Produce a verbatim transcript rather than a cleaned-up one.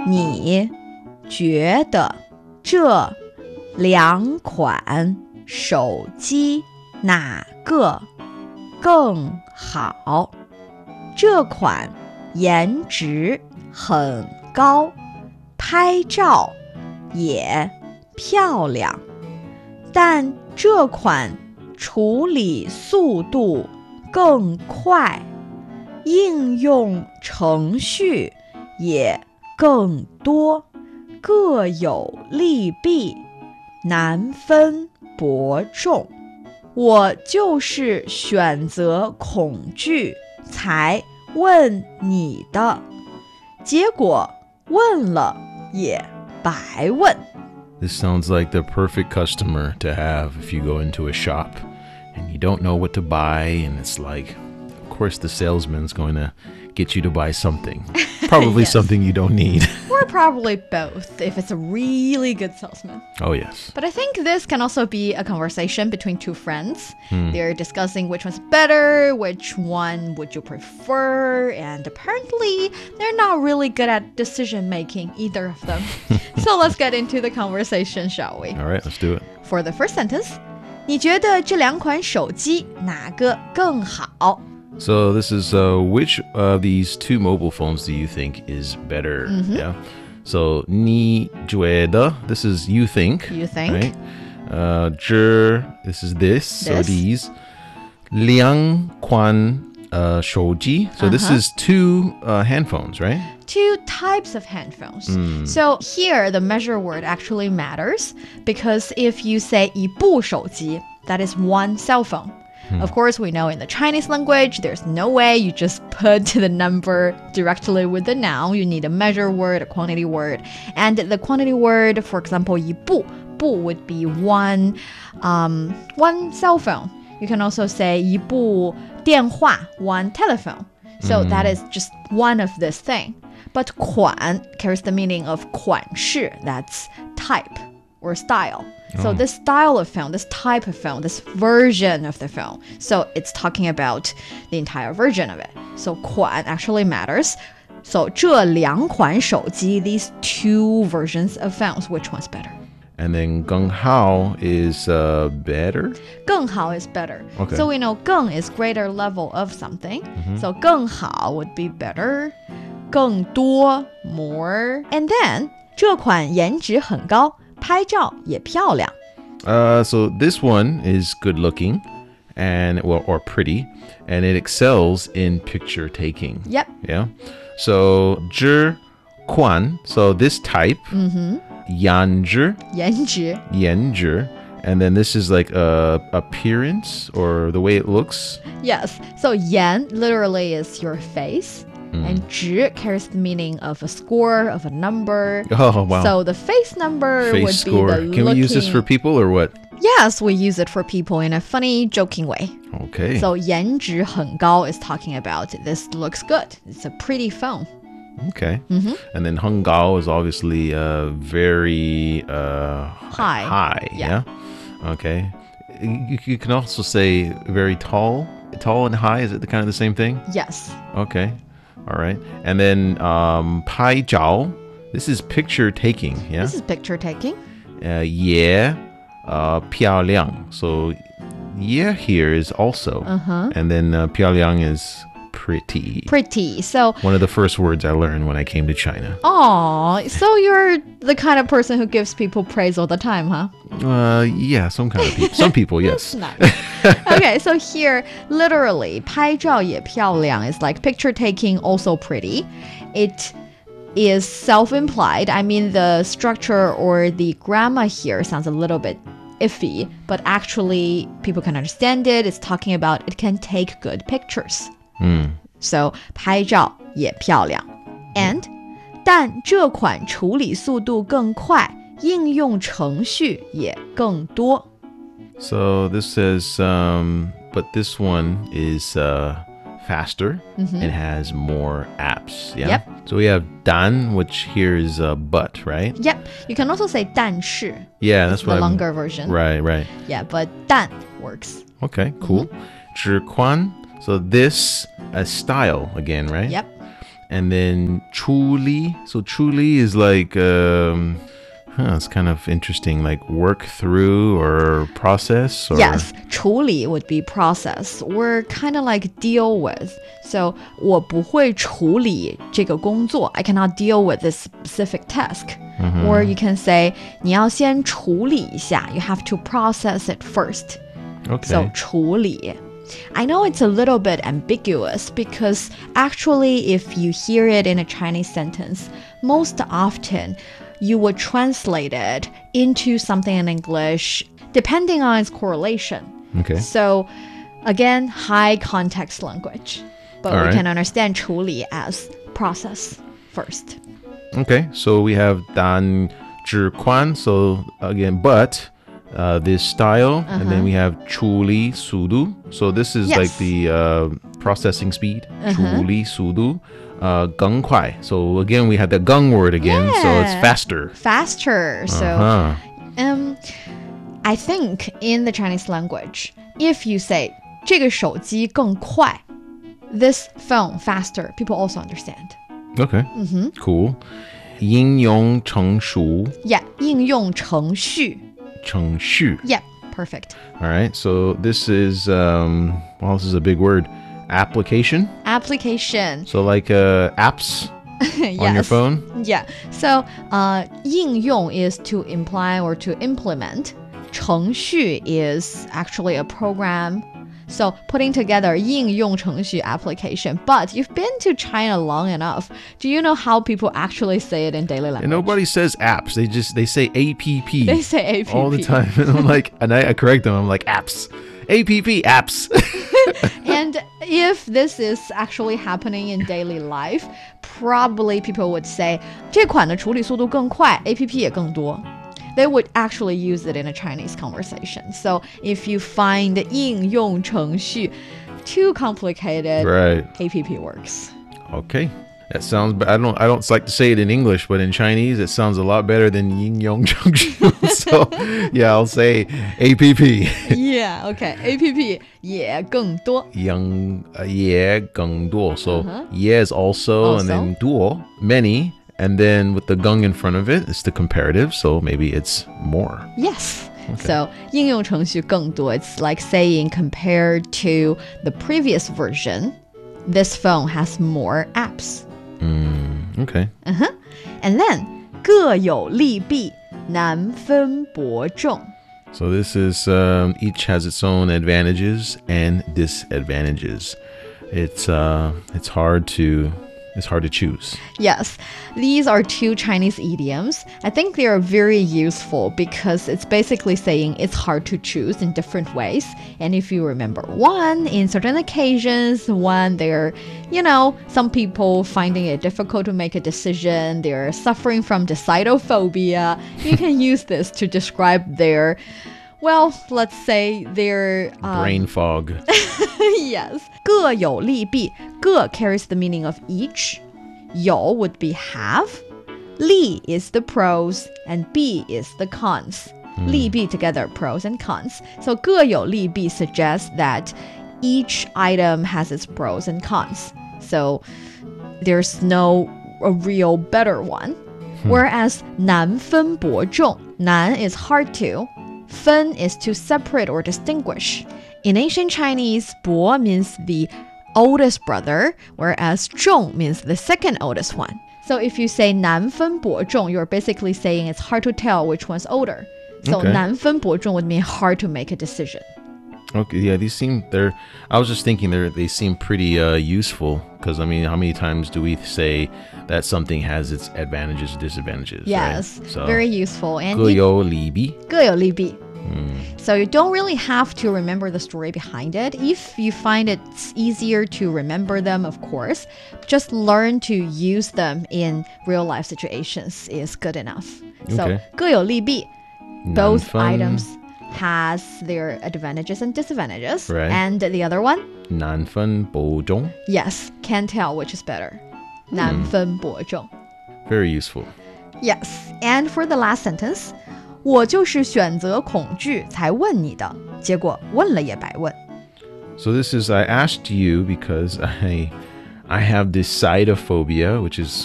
你觉得这两款手机哪个更好？这款颜值很高，拍照也漂亮，但这款处理速度更快，应用程序也更多，各有利弊，难分伯仲。我就是选择恐惧才问你的，结果问了也白问。 This sounds like the perfect customer to have if you go into a shop and you don't know what to buy, and it's like, of course the salesman's going to get you to buy something. Probably yes. Something you don't need. Or probably both if it's a really good salesman. Oh, yes. But I think this can also be a conversation between two friends. Hmm. They're discussing which one's better, which one would you prefer, and apparently they're not really good at decision making, either of them. So let's get into the conversation, shall we? All right, let's do it. For the first sentence, 你觉得这两款手机哪个更好？ So this is uh, which of these two mobile phones do you think is better? Mm-hmm. Yeah. So 你觉得 this is you think. You think. Right? Uh, 这 this is this. So This. these 两款 uh, 手机. So this Uh-huh. is two uh, handphones, right? Two types of handphones. So here, the measure word actually matters because if you say 一部手机, that is one cell phone. Of course, we know in the Chinese language, there's no way you just put the number directly with the noun. You need a measure word, a quantity word. And the quantity word, for example, 一部, 部 would be one, um, one cell phone. You can also say 一部电话, one telephone. So that is just one of this thing. But 款 carries the meaning of 款式, that's type or style. So this style of phone, this type of phone, this version of the phone. So it's talking about the entire version of it. So 款 actually matters. So 这两款手机, these two versions of phones, which one's better? And then 更好 is uh, better. 更好 is better. Okay. So we know 更 is greater level of something. Mm-hmm. So 更好 would be better. 更多 more. And then 这款颜值很高，拍照也漂亮。 Uh, so this one is good looking and well, or pretty, and it excels in picture taking. Yep. Yeah. So 这款 so this type. Mm-hmm. 颜值颜值颜值 and then this is like a appearance or the way it looks. Yes. So 颜 literally is your face. And 值 carries the meaning of a score, of a number. Oh, wow. So the face number Face would score. be the Can we use this looking- for people or what? Yes, we use it for people in a funny, joking way. Okay. So 颜值很高 is talking about this looks good. It's a pretty phone. Okay. Mm-hmm. And then 很高 is obviously uh, very uh, High. High. Yeah. Yeah. Okay. You, you can also say very tall. Tall and high, is it the kind of the same thing? Yes. Okay. All right. And then um, 拍照. This is picture taking. Yeah. This is picture taking. Uh, 也 uh, 漂亮. So 也 here is also. Uh-huh. And then uh, 漂亮 is pretty. Pretty. So, One of the first words I learned when I came to China. aw, so you're the kind of person who gives people praise all the time, huh? Uh, yeah, some kind of people. Some people, yes. Nice. Okay, so here, literally, 拍照也漂亮 is like picture taking, also pretty. It is self-implied. I mean, the structure or the grammar here sounds a little bit iffy, but actually, people can understand it. It's talking about it can take good pictures. Mm. So 拍照也漂亮 and 但这款处理速度更快，应用程序也更多。 So this says, um, but this one is uh, faster and has more apps. Yeah. Yep. So we have 但, which here is uh, but, right? Yep, you can also say 但是 Yeah, that's the what I'm- longer version. Right, right. Yeah, but 但 works. Okay, cool. 直观. So this a style again, right? Yep. And then 出力. So 出力 is like, um, huh, it's kind of interesting, like work through or process. Or... Yes, 处理 would be process or kind of like deal with. So 我不会处理这个工作. I cannot deal with this specific task. Mm-hmm. Or you can say 你要先处理一下. You have to process it first. Okay. So 处理. I know it's a little bit ambiguous because actually if you hear it in a Chinese sentence, most often you would translate it into something in English depending on its correlation. Okay. So again, high context language. But All we right. can understand 处理 as process first. Okay, so we have dan zhi quan. So again, but uh, this style, uh-huh. and then we have 处理速度. So this is yes. like the uh, processing speed. 处理速度. Uh, 更快. So again, we have the 更 word again. Yeah. So it's faster. Faster. So uh-huh. um, I think in the Chinese language, if you say 这个手机更快, this phone faster, people also understand. Okay. Mm-hmm. Cool. 应用程序. Yeah, 应用程序. 程序. Yeah, perfect. All right. So this is, um, well, this is a big word. Application. Application. So like uh, apps yes. on your phone. Yeah. So uh, 应用 is to imply or to implement. 程序 is actually a program. So putting together 应用程序 application. But you've been to China long enough. Do you know how people actually say it in daily language? And nobody says apps. They just they say A P P. They say A P P all the time. And I'm like, and I, I correct them. I'm like apps, A P P apps. And if this is actually happening in daily life, probably people would say 这款的处理速度更快 A P P 也更多 They would actually use it in a Chinese conversation. So if you find 应用程序 too complicated, right. A P P works. Okay. That sounds, but I don't, I don't like to say it in English, but in Chinese, it sounds a lot better than 应用程序. So yeah, I'll say A P P. Yeah, okay. A P P 也更多. yang, uh, 也更多. So uh-huh. 也 is also, also, and then 多, many. And then with the 更 in front of it, it's the comparative. So maybe it's more. Yes. Okay. So 应用程序更多. It's like saying compared to the previous version, this phone has more apps. Mm, okay. Uh-huh. And then 各有利弊,难分伯仲. So this is, um, each has its own advantages and disadvantages. It's, uh, it's hard to, it's hard to choose. Yes, these are two Chinese idioms. I think they are very useful because it's basically saying it's hard to choose in different ways. And if you remember one, in certain occasions, one, they're, you know, some people finding it difficult to make a decision, they're suffering from decidophobia. You can use this to describe their, well, let's say their um, brain fog. Yes. 各有利弊. 各 carries the meaning of each. 有 would be have. 利 is the pros and 弊 is the cons. Mm. 利弊 together, pros and cons. So 各有利弊 suggests that each item has its pros and cons. So there's no a real better one. Hmm. Whereas 难分伯仲. 难 is hard to. 分 is to separate or distinguish. In ancient Chinese, 伯 means the oldest brother, whereas 仲 means the second oldest one. So if you say 难分伯仲, you're basically saying it's hard to tell which one's older. So okay. 难分伯仲 would mean hard to make a decision. Okay, yeah, these seem, they're, I was just thinking they're, they seem pretty uh, useful because, I mean, how many times do we say that something has its advantages and disadvantages? Yes, right? So, very useful. And 各有利弊. 各有利弊. Mm. So you don't really have to remember the story behind it. If you find it's easier to remember them, of course, just learn to use them in real life situations is good enough. So Okay. 各有利弊. Both 难分 items has their advantages and disadvantages. Right. And the other one? 难分伯仲. Yes, can't tell which is better. 难分伯仲. Very useful. Yes. And for the last sentence, 我就是选择恐惧才问你的，结果问了也白问。 So this is, I asked you because I I have this cytophobia, which is